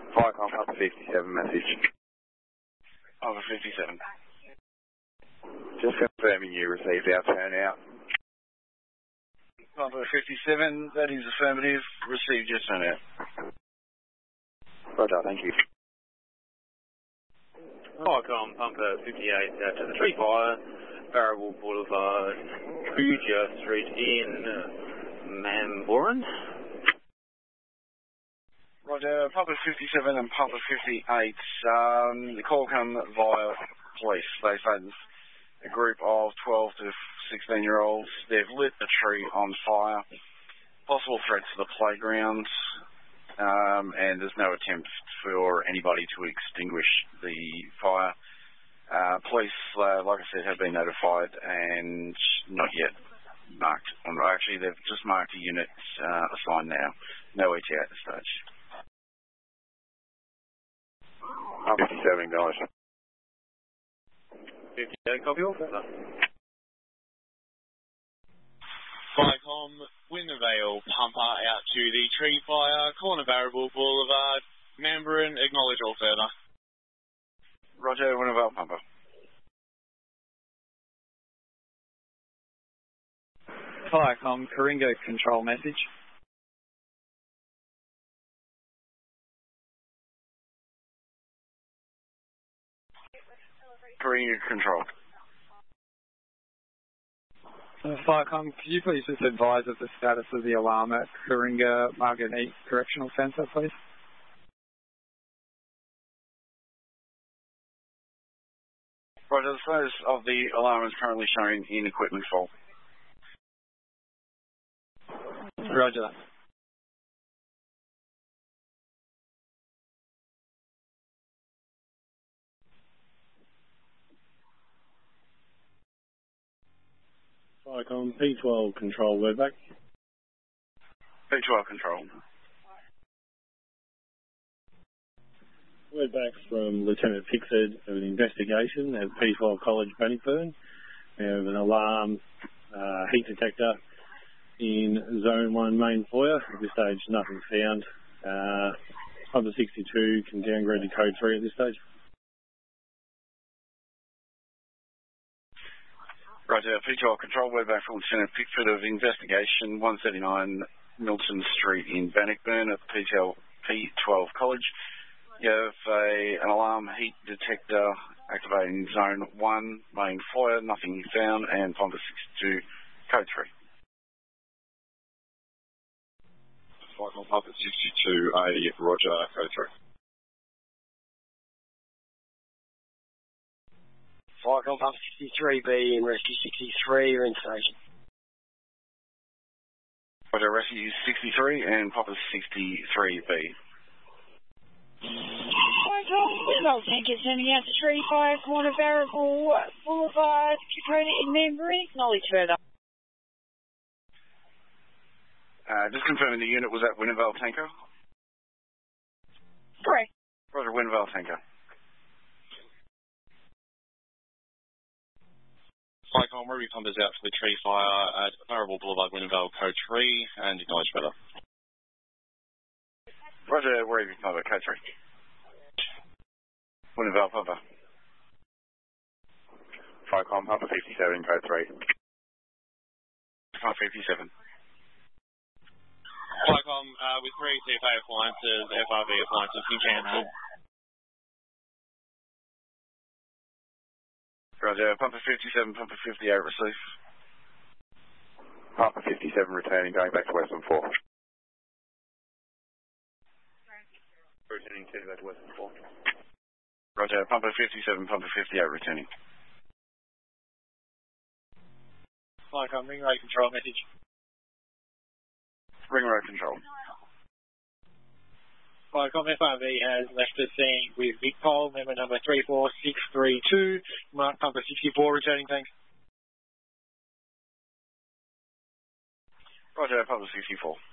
Viacom, Papa 57 message. Papa 57. Just confirming you received our turnout. Papa 57, that is affirmative. Received your turnout. Roger, thank you. Viacom, Papa 58 out to the tree fire, Barrable Boulevard, Kuja Street in Mamboran. Roger, Papa 57 and Papa 58. The call come via police. They say there's a group of 12 to 16-year-olds. They've lit a tree on fire. Possible threat to the playground. And there's no attempt for anybody to extinguish the fire. Police, like I said, have been notified and not yet marked. Actually, they've just marked a unit assigned now. No ETA at this stage. 57, guys. 58, copy all. Viacom, Winnervale, Pumper out to the tree fire, corner Barrable Boulevard, Mamboran, acknowledge all further. Roger, Winnervale, Pumper. Viacom, Coringa control message. Coringa control. Viacom, could you please just advise of the status of the alarm at Coringa Margaret East Correctional Centre, please? Roger, the status of the alarm is currently showing in equipment fault. Roger that. Viacom, P12 control, wordback. P12 control. Wordback from Lieutenant Pickford of an investigation at P12 College, Bannockburn. We have an alarm heat detector in Zone 1 main foyer. At this stage, nothing found. Under 62 can downgrade to Code 3 at this stage. Roger, P12 control, wordback from Lieutenant Pickford of investigation, 139 Milton Street in Bannockburn at P12 College. You have an alarm heat detector activating Zone 1 main foyer, nothing found, and Pumper 62, Code 3. Viacom, Pumper 62A, Roger, Code 3. Viacom, Pumper 63B and Rescue 63 are in station. Roger, Rescue 63 and Pumper 63B. Viacom, Winnervale tanker sending out to tree fire, corner Barrable Boulevard, Dakota in Mamboran, acknowledge further. Just confirming the unit was at Winnervale tanker? Correct. Roger, Winnervale tanker. Viacom, Ruby Pumpers out for the tree fire at Barrable Boulevard, Winnervale, Code 3, and acknowledge further. Roger, Ruby Pumper, Code 3. Winnervale Pumper. Viacom, Papa 57, Code 3. Pumper 57. Viacom, with 3 CFA appliances, FRV appliances can cancel. Roger, Pumper 57, Pumper 58, receive. Papa 57 returning, going back to Western 4. Returning to back to Western 4. Roger, Pumper 57, Pumper 58, returning. Viacom, ring road control message. Ring road control. Viacom, FRV has left the scene with Vicpol, member number 34632, Mark Pumper 64, returning, thanks. Roger, Pumper 64.